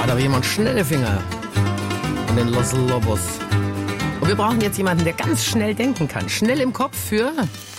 hat aber jemand schnelle Finger. Und den Los Lobos. Und wir brauchen jetzt jemanden, der ganz schnell denken kann. Schnell im Kopf für...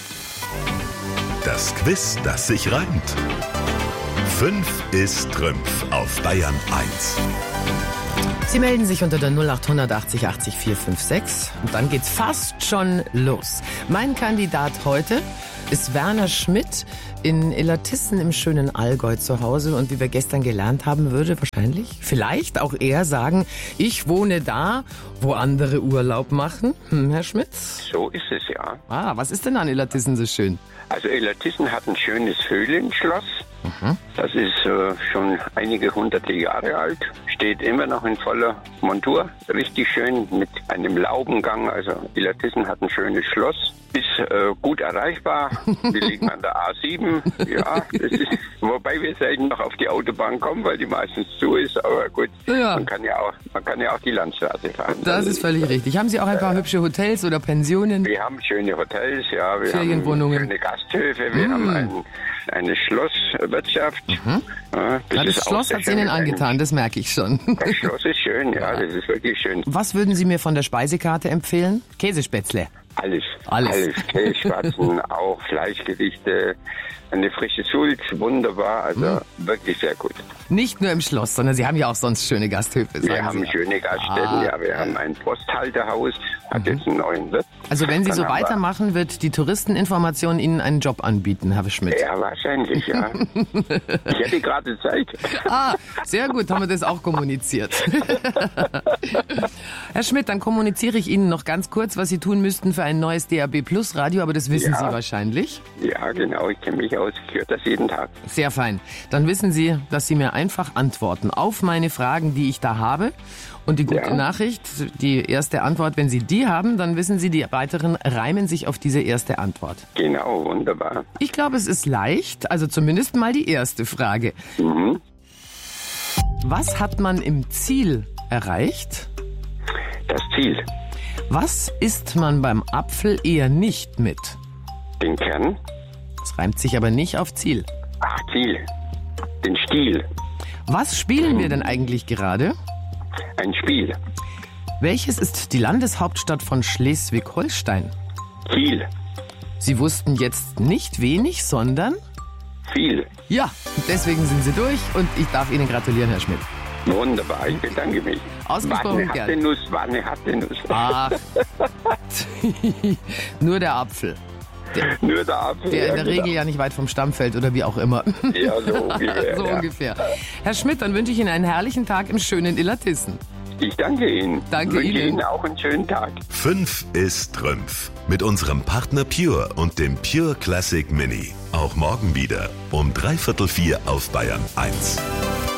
Das Quiz, das sich reimt. 5 ist Trümpf auf Bayern 1. Sie melden sich unter der 0880 80 456 und dann geht's fast schon los. Mein Kandidat heute ist Werner Schmidt in Illertissen im schönen Allgäu zu Hause. Und wie wir gestern gelernt haben, würde vielleicht auch er sagen, ich wohne da, wo andere Urlaub machen. Herr Schmidt? So ist es, ja. Was ist denn an Illertissen so schön? Also Illertissen hat ein schönes Höhlenschloss. Das ist schon einige hunderte Jahre alt. Steht immer noch in voller Montur. Richtig schön mit einem Laubengang. Also Illertissen hat ein schönes Schloss. Ist gut erreichbar. Wir liegen an der A7. Ja, das ist, wobei wir selten noch auf die Autobahn kommen, weil die meistens zu ist. Aber gut, ja. Man kann ja auch die Landstraße fahren. Das ist völlig richtig. Haben Sie auch ein paar hübsche Hotels oder Pensionen? Wir haben schöne Hotels, ja. Wir Ferienwohnungen. haben schöne Gasthöfe. Wir haben eine Schlosswirtschaft. Ja, das Schloss hat es Ihnen angetan, das merke ich schon. Das Schloss ist schön, ja, das ist wirklich schön. Was würden Sie mir von der Speisekarte empfehlen? Käsespätzle. Alles. Kässpatzen, auch Fleischgerichte, eine frische Sulz, wunderbar, also wirklich sehr gut. Nicht nur im Schloss, sondern Sie haben ja auch sonst schöne Gasthöfe. Wir haben schöne Gaststätten, wir haben ein Posthalterhaus, hat jetzt einen neuen Wirt. Also wenn Sie so weitermachen, wird die Touristeninformation Ihnen einen Job anbieten, Herr Schmidt. Ja, wahrscheinlich, ja. Ich hätte gerade Zeit. Sehr gut, haben wir das auch kommuniziert. Herr Schmidt, dann kommuniziere ich Ihnen noch ganz kurz, was Sie tun müssten für ein neues DAB Plus Radio, aber das wissen Sie wahrscheinlich. Ja, genau, ich kenne mich aus, ich höre das jeden Tag. Sehr fein. Dann wissen Sie, dass Sie mir einfach antworten auf meine Fragen, die ich da habe. Und die gute Nachricht, die erste Antwort, wenn Sie die haben, dann wissen Sie, die weiteren reimen sich auf diese erste Antwort. Genau, wunderbar. Ich glaube, es ist leicht, also zumindest mal die erste Frage. Was hat man im Ziel erreicht? Das Ziel. Was isst man beim Apfel eher nicht mit? Den Kern. Das reimt sich aber nicht auf Ziel. Ach, Ziel. Den Stiel. Was spielen wir denn eigentlich gerade? Ein Spiel. Welches ist die Landeshauptstadt von Schleswig-Holstein? Kiel. Sie wussten jetzt nicht wenig, sondern? Viel. Ja, deswegen sind Sie durch und ich darf Ihnen gratulieren, Herr Schmidt. Wunderbar, ich bedanke mich. Ausgesprochen gern. War eine harte Nuss. Ach, nur der Apfel. Nur der Apfel. Der in der Regel ja nicht weit vom Stamm fällt oder wie auch immer. Ja, so ungefähr. So ungefähr. Herr Schmidt, dann wünsche ich Ihnen einen herrlichen Tag im schönen Illertissen. Ich danke Ihnen. Danke Ihnen. Ihnen auch einen schönen Tag. 5 ist Trümpf. Mit unserem Partner Pure und dem Pure Classic Mini. Auch morgen wieder um 3/4 auf Bayern 1.